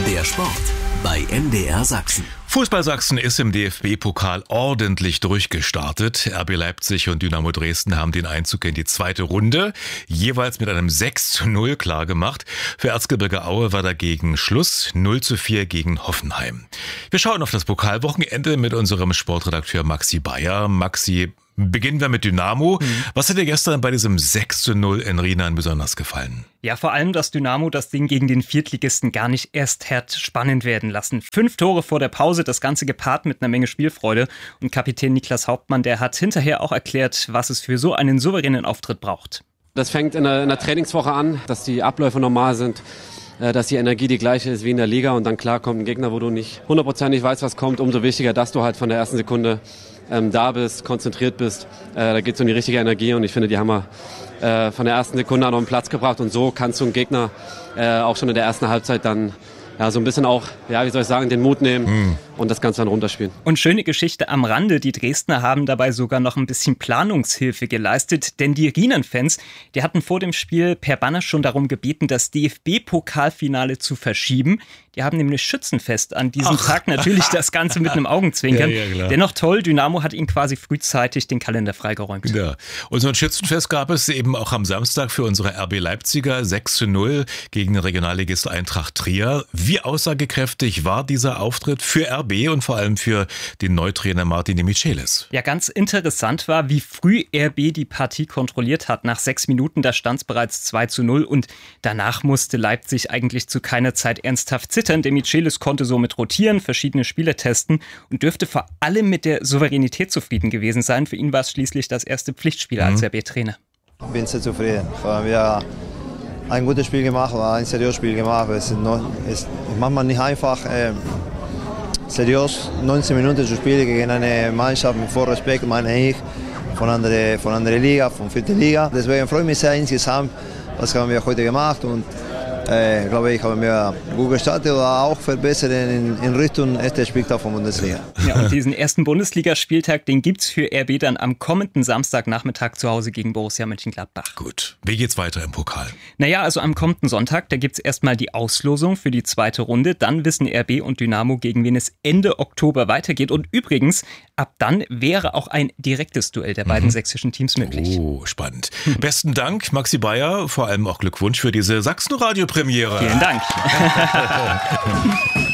Der Sport bei MDR Sachsen. Fußball Sachsen ist im DFB-Pokal ordentlich durchgestartet. RB Leipzig und Dynamo Dresden haben den Einzug in die zweite Runde jeweils mit einem 6:0 klargemacht. Für Erzgebirge Aue war dagegen Schluss, 0:4 gegen Hoffenheim. Wir schauen auf das Pokalwochenende mit unserem Sportredakteur Maxi Bayer. Maxi, beginnen wir mit Dynamo. Was hat dir gestern bei diesem 6:0 in Rhenan besonders gefallen? Ja, vor allem, dass Dynamo das Ding gegen den Viertligisten gar nicht erst hat spannend werden lassen. 5 Tore vor der Pause, das Ganze gepaart mit einer Menge Spielfreude. Und Kapitän Niklas Hauptmann, der hat hinterher auch erklärt, was es für so einen souveränen Auftritt braucht. Das fängt in der Trainingswoche an, dass die Abläufe normal sind, dass die Energie die gleiche ist wie in der Liga. Und dann klar kommt ein Gegner, wo du nicht 100% weißt, was kommt. Umso wichtiger, dass du halt von der ersten Sekunde da bist, konzentriert bist. Da geht es um die richtige Energie und ich finde, die haben wir von der ersten Sekunde an auf den Platz gebracht und so kannst du einen Gegner auch schon in der ersten Halbzeit dann so ein bisschen auch, den Mut nehmen und das Ganze dann runterspielen. Und schöne Geschichte am Rande, die Dresdner haben dabei sogar noch ein bisschen Planungshilfe geleistet, denn die Rhenan-Fans, die hatten vor dem Spiel per Banner schon darum gebeten, das DFB-Pokalfinale zu verschieben. Die haben nämlich Schützenfest an diesem Tag, natürlich das Ganze mit einem Augenzwinkern. Ja, dennoch toll, Dynamo hat ihnen quasi frühzeitig den Kalender freigeräumt. Ja. Und so ein Schützenfest gab es eben auch am Samstag für unsere RB Leipziger, 6:0 gegen den Regionalligist Eintracht Trier. Wie aussagekräftig war dieser Auftritt für RB und vor allem für den Neutrainer Martin de Michelis? Ja, ganz interessant war, wie früh RB die Partie kontrolliert hat. Nach 6 Minuten, da stand es bereits 2:0 und danach musste Leipzig eigentlich zu keiner Zeit ernsthaft zittern. De Michelis konnte somit rotieren, verschiedene Spiele testen und dürfte vor allem mit der Souveränität zufrieden gewesen sein. Für ihn war es schließlich das erste Pflichtspiel als RB-Trainer. Ich bin sehr zufrieden. Wir haben ein gutes Spiel gemacht, ein seriöses Spiel gemacht. Es ist manchmal nicht einfach, seriös 19 Minuten zu spielen gegen eine Mannschaft mit vollem Respekt, meine ich, von anderer Liga, von 4. Liga. Deswegen freue ich mich sehr insgesamt, was haben wir heute gemacht und glaube ich, haben wir gut gestartet oder auch verbessert in Richtung erster Spieltag von Bundesliga. Ja, und diesen ersten Bundesligaspieltag, den gibt's für RB dann am kommenden Samstagnachmittag zu Hause gegen Borussia Mönchengladbach. Gut, wie geht's weiter im Pokal? Naja, also am kommenden Sonntag, da gibt's erstmal die Auslosung für die zweite Runde. Dann wissen RB und Dynamo, gegen wen es Ende Oktober weitergeht. Und übrigens, ab dann wäre auch ein direktes Duell der beiden sächsischen Teams möglich. Oh, spannend. Besten Dank, Maxi Bayer. Vor allem auch Glückwunsch für diese Sachsen-Radio-Premiere. Vielen Dank.